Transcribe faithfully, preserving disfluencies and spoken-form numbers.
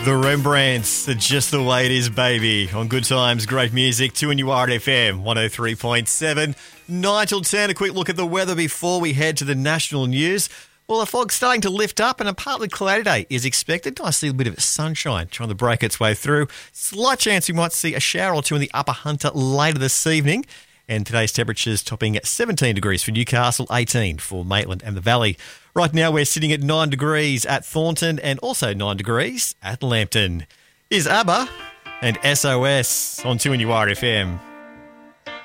The Rembrandts, just the way it is, baby. On Good Times, great music. two and you are at F M, one oh three point seven. nine till ten, a quick look at the weather before we head to the national news. Well, the fog's starting to lift up and a partly cloudy day is expected. Nice little bit of sunshine trying to break its way through. Slight chance we might see a shower or two in the Upper Hunter later this evening. And today's temperatures topping at seventeen degrees for Newcastle, eighteen for Maitland and the Valley. Right now we're sitting at nine degrees at Thornton and also nine degrees at Lambton. Here's ABBA and S O S on two and you are F M.